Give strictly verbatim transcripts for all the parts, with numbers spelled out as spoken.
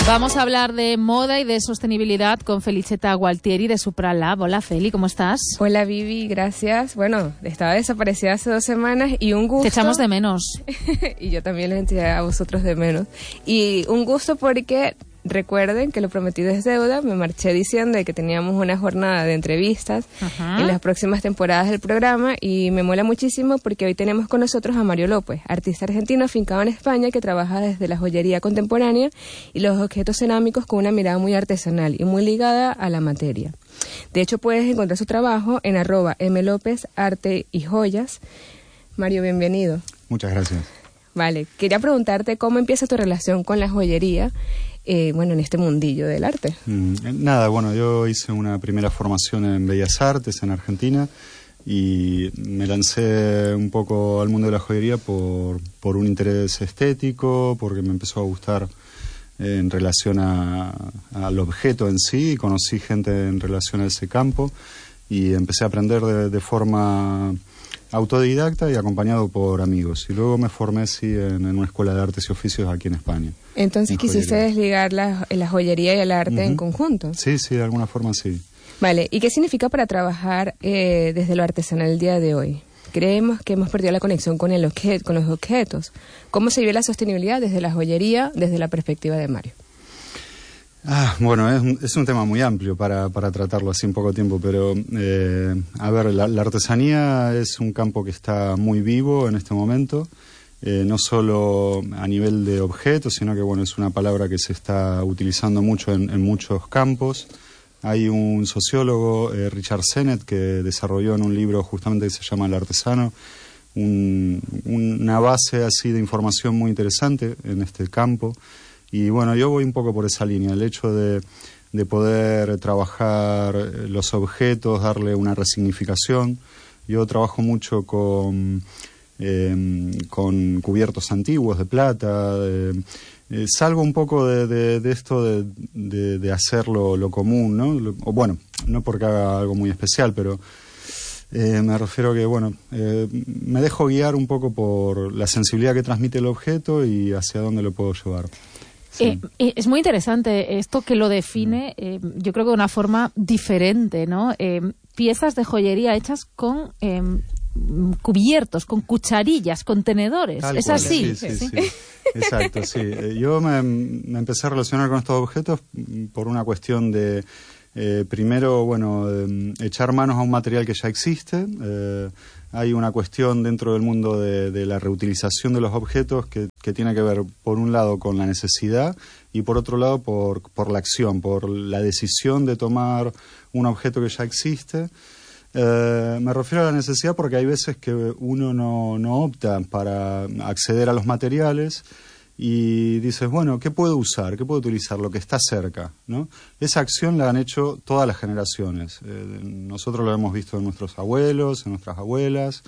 Vamos a hablar de moda y de sostenibilidad con Felicetta Gualtieri de Supralab. Hola Feli, ¿cómo estás? Hola Vivi, gracias. Bueno, estaba desaparecida hace dos semanas y un gusto. Te echamos de menos. Y yo también les eché a vosotros de menos. Y un gusto porque recuerden que lo prometido es deuda. Me marché diciendo de que teníamos una jornada de entrevistas Ajá. en las próximas temporadas del programa y me mola muchísimo porque hoy tenemos con nosotros a Mario López, artista argentino afincado en España que trabaja desde la joyería contemporánea y los objetos cerámicos con una mirada muy artesanal y muy ligada a la materia. De hecho, puedes encontrar su trabajo en arroba mlopez arte y joyas. Mario, bienvenido. Muchas gracias. Vale, quería preguntarte cómo empieza tu relación con la joyería, eh, bueno, en este mundillo del arte. Mm, nada, bueno, yo hice una primera formación en Bellas Artes en Argentina y me lancé un poco al mundo de la joyería por, por un interés estético, porque me empezó a gustar eh, en relación a, al objeto en sí, y conocí gente en relación a ese campo y empecé a aprender de, de forma autodidacta y acompañado por amigos. Y luego me formé, sí, en, en una escuela de artes y oficios aquí en España. Entonces, ¿quisiste desligar la, la joyería y el arte uh-huh. en conjunto? Sí, sí, de alguna forma sí. Vale, ¿y qué significa para trabajar eh, desde lo artesanal el día de hoy? Creemos que hemos perdido la conexión con, el objeto, con los objetos. ¿Cómo se vive la sostenibilidad desde la joyería, desde la perspectiva de Mario? Ah, bueno, es un, es un tema muy amplio para, para tratarlo así en poco tiempo, pero eh, a ver, la, la artesanía es un campo que está muy vivo en este momento, eh, no solo a nivel de objetos, sino que bueno, es una palabra que se está utilizando mucho en, en muchos campos. Hay un sociólogo, eh, Richard Sennett, que desarrolló en un libro justamente que se llama El artesano, un, una base así de información muy interesante en este campo. Y bueno, yo voy un poco por esa línea, el hecho de, de poder trabajar los objetos, darle una resignificación. Yo trabajo mucho con, eh, con cubiertos antiguos de plata, de, eh, salgo un poco de, de, de esto de, de, de hacer lo, lo común, ¿no? Lo, o bueno, no porque haga algo muy especial, pero eh, me refiero a que, bueno, eh, me dejo guiar un poco por la sensibilidad que transmite el objeto y hacia dónde lo puedo llevar. Sí. Eh, es muy interesante esto que lo define, eh, yo creo que de una forma diferente, ¿no? Eh, piezas de joyería hechas con eh, cubiertos, con cucharillas, con tenedores. Tal ¿Es cual. así? Sí, sí, sí. sí. Exacto, sí. Yo me, me empecé a relacionar con estos objetos por una cuestión de, eh, primero, bueno, eh, echar manos a un material que ya existe. Eh, hay una cuestión dentro del mundo de, de la reutilización de los objetos que, que tiene que ver, por un lado, con la necesidad y, por otro lado, por, por la acción, por la decisión de tomar un objeto que ya existe. Eh, me refiero a la necesidad porque hay veces que uno no, no opta para acceder a los materiales y dices, bueno, ¿qué puedo usar? ¿Qué puedo utilizar? Lo que está cerca, ¿no? Esa acción la han hecho todas las generaciones. Eh, nosotros lo hemos visto en nuestros abuelos, en nuestras abuelas.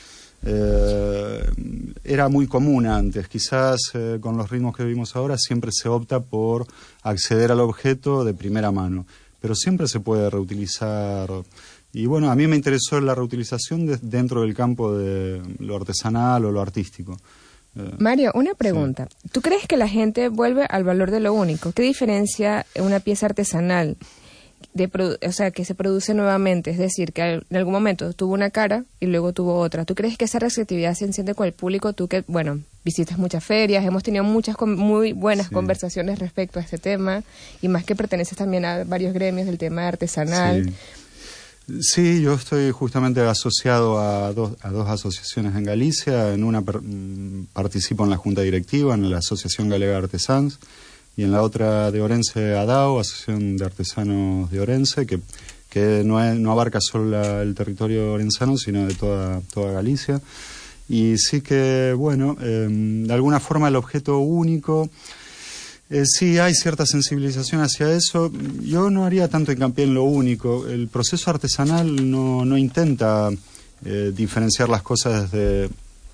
Eh, era muy común antes. Quizás eh, con los ritmos que vivimos ahora siempre se opta por acceder al objeto de primera mano. Pero siempre se puede reutilizar. Y bueno, a mí me interesó la reutilización de, dentro del campo de lo artesanal o lo artístico. Mario, una pregunta. Sí. ¿Tú crees que la gente vuelve al valor de lo único? ¿Qué diferencia una pieza artesanal, de produ- o sea, que se produce nuevamente? Es decir, que en algún momento tuvo una cara y luego tuvo otra. ¿Tú crees que esa receptividad se enciende con el público? Tú que, bueno, visitas muchas ferias, hemos tenido muchas con- muy buenas sí. conversaciones respecto a este tema, y más que perteneces también a varios gremios del tema artesanal. Sí. Sí, yo estoy justamente asociado a dos, a dos asociaciones en Galicia. En una per, participo en la junta directiva, en la Asociación Galega de Artesans, y en la otra de Orense ADAO, Asociación de Artesanos de Orense, que, que no, es, no abarca solo la, el territorio orensano, sino de toda, toda Galicia. Y sí que, bueno, eh, de alguna forma el objeto único... Eh, sí, hay cierta sensibilización hacia eso. Yo no haría tanto hincapié en lo único. El proceso artesanal no, no intenta eh, diferenciar las cosas desde,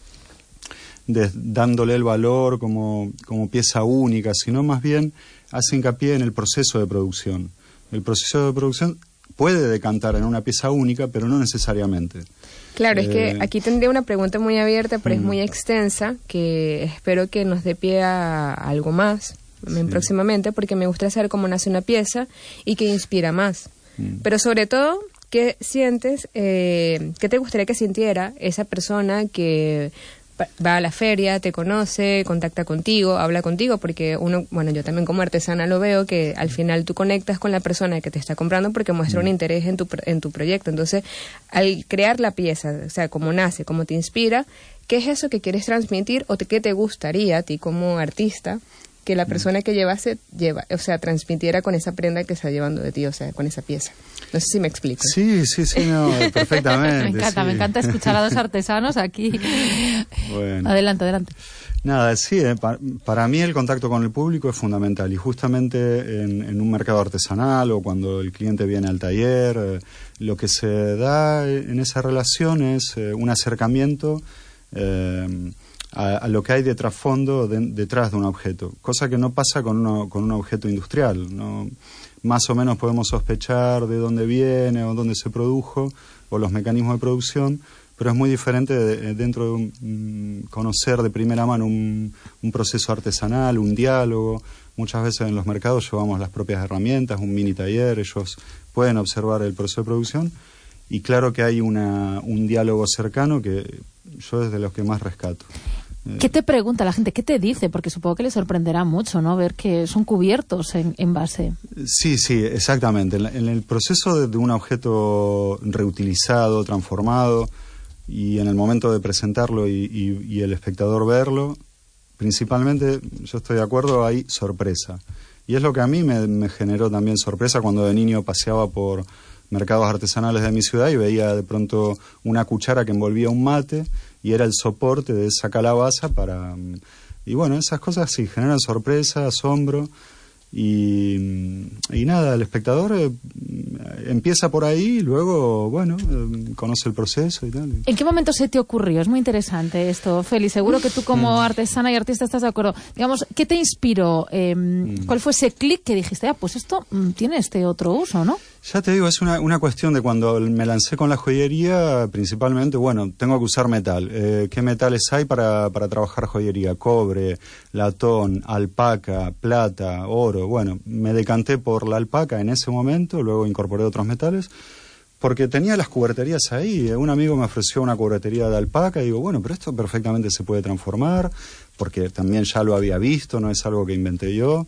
desde dándole el valor como, como pieza única, sino más bien hace hincapié en el proceso de producción. El proceso de producción puede decantar en una pieza única, pero no necesariamente. Claro, eh, es que aquí tendría una pregunta muy abierta, pero mm. es muy extensa, que espero que nos dé pie a algo más. sí. próximamente, porque me gustaría saber cómo nace una pieza y qué inspira más. Mm. Pero sobre todo, ¿qué sientes, eh, qué te gustaría que sintiera esa persona que va a la feria, te conoce, contacta contigo, habla contigo? Porque uno, bueno, yo también como artesana lo veo, que al final tú conectas con la persona que te está comprando porque muestra un interés en tu, en tu proyecto. Entonces, al crear la pieza, o sea, cómo nace, cómo te inspira, ¿qué es eso que quieres transmitir o te, qué te gustaría a ti como artista que la persona que llevase, lleva, o sea, transmitiera con esa prenda que está llevando de ti, o sea, con esa pieza? No sé si me explico. Sí, sí, sí, no, perfectamente. Me encanta, sí. me encanta escuchar a dos artesanos aquí. Bueno. Adelante, adelante. Nada, sí, eh, pa, para mí el contacto con el público es fundamental y justamente en, en un mercado artesanal o cuando el cliente viene al taller, eh, lo que se da en esa relación es eh, un acercamiento eh, a, a lo que hay de trasfondo de, detrás de un objeto, cosa que no pasa con, uno, con un objeto industrial, ¿no? Más o menos podemos sospechar de dónde viene o dónde se produjo o los mecanismos de producción, pero es muy diferente de, dentro de un, conocer de primera mano un, un proceso artesanal, un diálogo. Muchas veces en los mercados llevamos las propias herramientas, un mini taller, ellos pueden observar el proceso de producción y claro que hay una, un diálogo cercano que yo es de los que más rescato. ¿Qué te pregunta la gente? ¿Qué te dice? Porque supongo que le sorprenderá mucho, ¿no? Ver que son cubiertos en, en base. Sí, sí, exactamente. En, en el proceso de, de un objeto reutilizado, transformado, y en el momento de presentarlo y, y, y el espectador verlo, principalmente, yo estoy de acuerdo, hay sorpresa. Y es lo que a mí me, me generó también sorpresa cuando de niño paseaba por mercados artesanales de mi ciudad y veía de pronto una cuchara que envolvía un mate y era el soporte de esa calabaza para... Y bueno, esas cosas sí, generan sorpresa, asombro y, y nada, el espectador eh, empieza por ahí y luego, bueno, eh, conoce el proceso y tal. ¿En qué momento se te ocurrió? Es muy interesante esto, Feli. Seguro que tú como artesana y artista estás de acuerdo. Digamos, ¿qué te inspiró? Eh, mm. ¿Cuál fue ese clic que dijiste, ah, pues esto mm, tiene este otro uso, ¿no? Ya te digo, es una, una cuestión de cuando me lancé con la joyería, principalmente, bueno, tengo que usar metal. Eh, ¿Qué metales hay para, para trabajar joyería? Cobre, latón, alpaca, plata, oro. Bueno, me decanté por la alpaca en ese momento, luego incorporé otros metales, porque tenía las cuberterías ahí. Un amigo me ofreció una cubertería de alpaca y digo, bueno, pero esto perfectamente se puede transformar, porque también ya lo había visto, no es algo que inventé yo.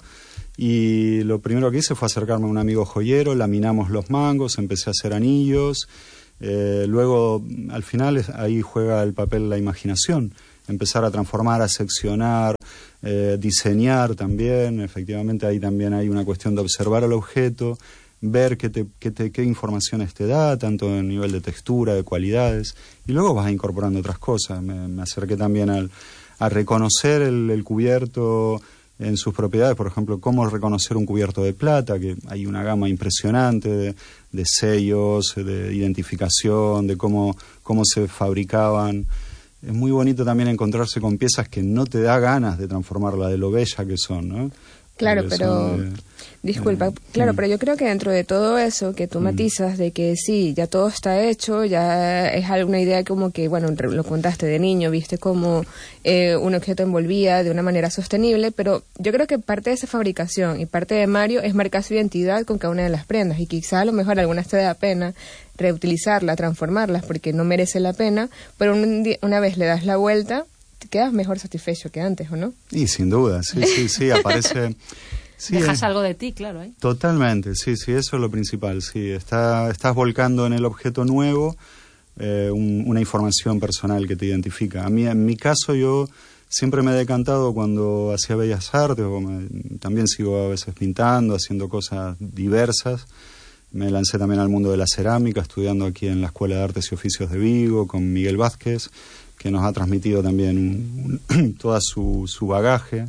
Y lo primero que hice fue acercarme a un amigo joyero, laminamos los mangos, empecé a hacer anillos, eh, luego al final ahí juega el papel la imaginación, empezar a transformar, a seccionar, eh, diseñar también, efectivamente ahí también hay una cuestión de observar el objeto, ver qué, te, qué, te, qué informaciones te da, tanto a nivel de textura, de cualidades, y luego vas incorporando otras cosas. Me, me acerqué también al, a reconocer el, el cubierto en sus propiedades, por ejemplo, cómo reconocer un cubierto de plata, que hay una gama impresionante de, de sellos, de identificación, de cómo, cómo se fabricaban. Es muy bonito también encontrarse con piezas que no te da ganas de transformarla, de lo bella que son, ¿no? Claro, pero... De, disculpa, eh, claro, sí. Pero yo creo que dentro de todo eso que tú matizas, de que sí, ya todo está hecho, ya es alguna idea como que, bueno, lo contaste de niño, viste cómo eh, un objeto envolvía de una manera sostenible, pero yo creo que parte de esa fabricación y parte de Mario es marcar su identidad con cada una de las prendas, y quizá a lo mejor algunas te da pena reutilizarlas, transformarlas, porque no merece la pena, pero un día, una vez le das la vuelta, te quedas mejor satisfecho que antes, ¿o no? Y sin duda, sí, sí, sí, aparece... Sí, dejas eh, algo de ti, claro, ¿eh? Totalmente, sí, sí, eso es lo principal, sí. Está, estás volcando en el objeto nuevo eh, un, una información personal que te identifica. A mí, en mi caso, yo siempre me he decantado cuando hacía bellas artes, o me, también sigo a veces pintando, haciendo cosas diversas. Me lancé también al mundo de la cerámica, estudiando aquí en la Escuela de Artes y Oficios de Vigo, con Miguel Vázquez, que nos ha transmitido también un, un, toda su, su bagaje.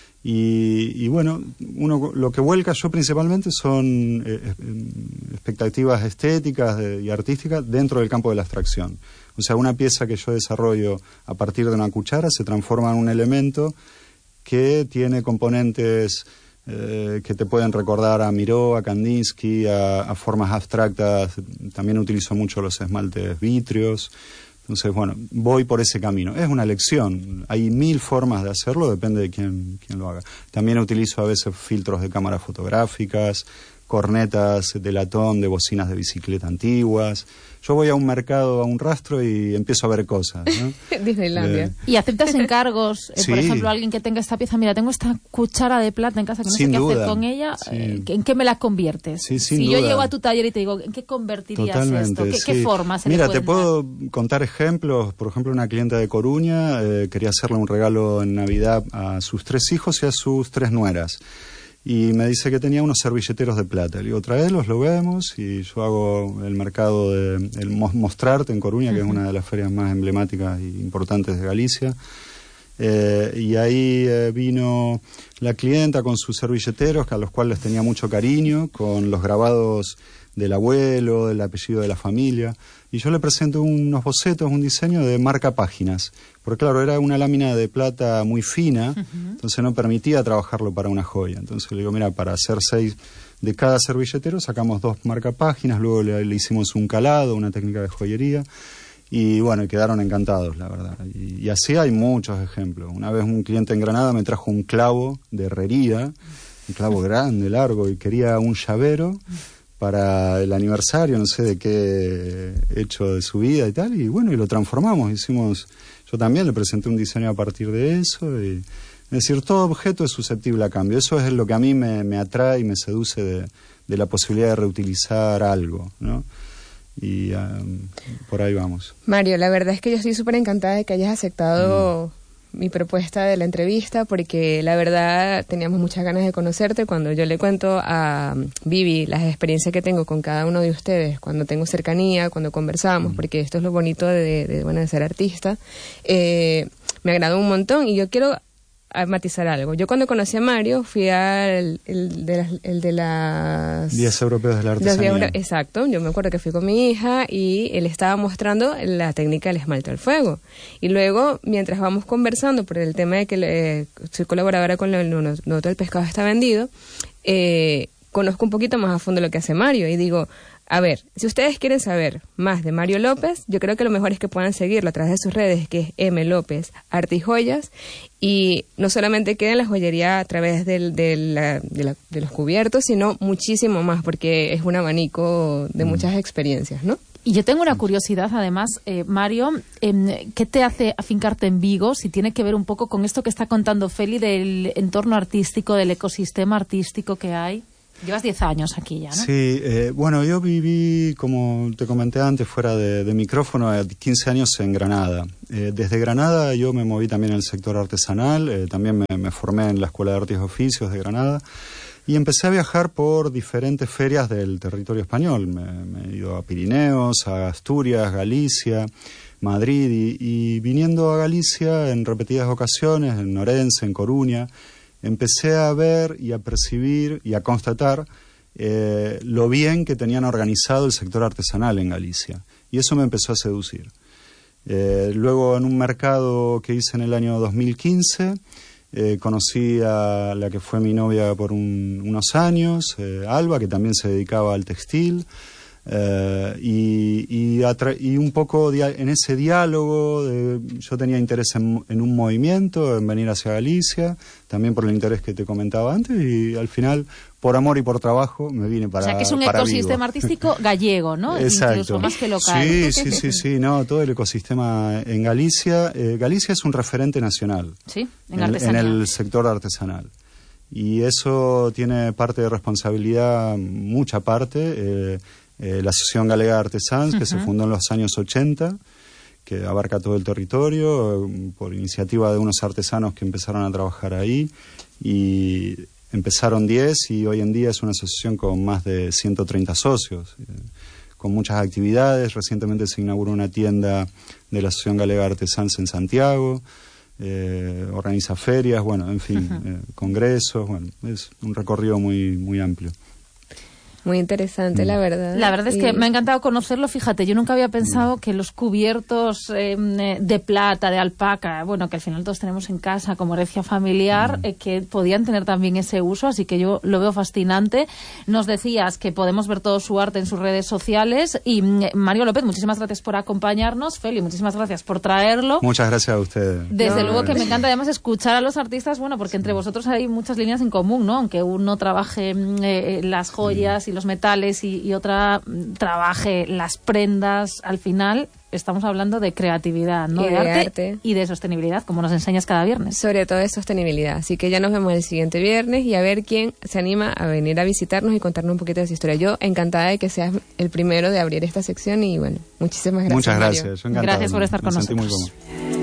Y, y bueno, uno lo que vuelca yo principalmente son eh, expectativas estéticas de, y artísticas dentro del campo de la abstracción. O sea, una pieza que yo desarrollo a partir de una cuchara se transforma en un elemento que tiene componentes eh, que te pueden recordar a Miró, a Kandinsky, a, a formas abstractas. También utilizo mucho los esmaltes vítreos. Entonces, bueno, voy por ese camino. Es una lección. Hay mil formas de hacerlo, depende de quién, quién lo haga. También utilizo a veces filtros de cámaras fotográficas, cornetas de latón, de bocinas de bicicleta antiguas. Yo voy a un mercado, a un rastro y empiezo a ver cosas, ¿no? Disneylandia. Eh, ¿Y aceptas encargos? Eh, sí. Por ejemplo, alguien que tenga esta pieza, mira, tengo esta cuchara de plata en casa que no Sin sé qué duda. hacer con ella, Sí. eh, ¿en qué me la conviertes? Sí, sin si duda. yo llego a tu taller y te digo, ¿en qué convertirías Totalmente, esto? ¿Qué, sí. qué forma se Mira, le te pueden puedo dar? contar ejemplos. Por ejemplo, una clienta de Coruña eh, quería hacerle un regalo en Navidad a sus tres hijos y a sus tres nueras. Y me dice que tenía unos servilleteros de plata. Le digo, traelos, lo vemos, y yo hago el mercado de el Mostrarte en Coruña, que uh-huh. es una de las ferias más emblemáticas e importantes de Galicia. Eh, y ahí eh, vino la clienta con sus servilleteros, a los cuales tenía mucho cariño, con los grabados del abuelo, del apellido de la familia, y yo le presento unos bocetos, un diseño de marca páginas, porque claro, era una lámina de plata muy fina, uh-huh. entonces no permitía trabajarlo para una joya. Entonces le digo, mira, para hacer seis de cada servilletero sacamos dos marca páginas, luego le, le hicimos un calado, una técnica de joyería, y bueno, quedaron encantados, la verdad. Y, y así hay muchos ejemplos. Una vez un cliente en Granada me trajo un clavo de herrería, un clavo grande, largo, y quería un llavero para el aniversario, no sé de qué hecho de su vida y tal, y bueno, y lo transformamos, hicimos, yo también le presenté un diseño a partir de eso, y, es decir, todo objeto es susceptible a cambio, eso es lo que a mí me, me atrae y me seduce de, de la posibilidad de reutilizar algo, ¿no? Y um, por ahí vamos. Mario, la verdad es que yo estoy súper encantada de que hayas aceptado mm. mi propuesta de la entrevista, porque la verdad teníamos muchas ganas de conocerte. Cuando yo le cuento a Vivi las experiencias que tengo con cada uno de ustedes, cuando tengo cercanía, cuando conversamos, mm. porque esto es lo bonito de, de, bueno, de ser artista, eh, me agradó un montón, y yo quiero a matizar algo. Yo cuando conocí a Mario fui al el de las, el de las Días Europeos de la Artesanía. Días, exacto, yo me acuerdo que fui con mi hija y él estaba mostrando la técnica del esmalte al fuego. Y luego, mientras vamos conversando por el tema de que le, soy colaboradora con el no, no todo el pescado está vendido, eh, conozco un poquito más a fondo lo que hace Mario y digo, a ver, si ustedes quieren saber más de Mario López, yo creo que lo mejor es que puedan seguirlo a través de sus redes, que es M. López Arte y Joyas, y no solamente queda en la joyería a través del, de, la, de, la, de los cubiertos, sino muchísimo más, porque es un abanico de muchas experiencias, ¿no? Y yo tengo una curiosidad, además, eh, Mario, eh, ¿qué te hace afincarte en Vigo? Si tiene que ver un poco con esto que está contando Feli del entorno artístico, del ecosistema artístico que hay. Llevas diez años aquí ya, ¿no? Sí, eh, bueno, yo viví, como te comenté antes, fuera de, de micrófono, quince años en Granada. Eh, desde Granada yo me moví también en el sector artesanal, eh, también me, me formé en la Escuela de Artes y Oficios de Granada y empecé a viajar por diferentes ferias del territorio español. Me, me he ido a Pirineos, a Asturias, Galicia, Madrid y, y viniendo a Galicia en repetidas ocasiones, en Orense, en Coruña, empecé a ver y a percibir y a constatar eh, lo bien que tenían organizado el sector artesanal en Galicia. Y eso me empezó a seducir. Eh, luego, en un mercado que hice en el año dos mil quince, eh, conocí a la que fue mi novia por un, unos años, eh, Alba, que también se dedicaba al textil. Uh, y, y, y un poco en ese diálogo de, yo tenía interés en, en un movimiento, en venir hacia Galicia, también por el interés que te comentaba antes, y al final, por amor y por trabajo, me vine para Vigo. O sea, que es un ecosistema artístico gallego, ¿no? Exacto. Incluso más que local. Sí, sí, sí, sí, no, todo el ecosistema en Galicia. Eh, Galicia es un referente nacional. Sí, en, en, artesanía. en el sector artesanal. Y eso tiene parte de responsabilidad, mucha parte. Eh, Eh, la Asociación Galega de Artesans, que uh-huh. se fundó en los años ochenta, que abarca todo el territorio, eh, por iniciativa de unos artesanos que empezaron a trabajar ahí, y empezaron diez y hoy en día es una asociación con más de ciento treinta socios, eh, con muchas actividades. Recientemente se inauguró una tienda de la Asociación Galega de Artesans en Santiago, eh, organiza ferias, bueno, en fin, uh-huh. eh, congresos, bueno, es un recorrido muy, muy amplio. Muy interesante, la verdad. La verdad es y... que me ha encantado conocerlo. Fíjate, yo nunca había pensado que los cubiertos eh, de plata, de alpaca, bueno, que al final todos tenemos en casa como herencia familiar, mm. eh, que podían tener también ese uso, así que yo lo veo fascinante. Nos decías que podemos ver todo su arte en sus redes sociales y eh, Mario López, muchísimas gracias por acompañarnos. Feli, muchísimas gracias por traerlo. Muchas gracias a ustedes. Desde no, luego que me encanta además escuchar a los artistas, bueno, porque entre vosotros hay muchas líneas en común, ¿no? Aunque uno trabaje eh, las joyas y los metales y, y otra trabaje las prendas, al final estamos hablando de creatividad, ¿no? Y de, de arte, arte y de sostenibilidad, como nos enseñas cada viernes. Sobre todo de sostenibilidad. Así que ya nos vemos el siguiente viernes y a ver quién se anima a venir a visitarnos y contarnos un poquito de su historia. Yo encantada de que seas el primero de abrir esta sección y bueno, muchísimas gracias. Muchas gracias. Mario. Yo encantado. Gracias por estar Me con sentí nosotros. Muy cómodo.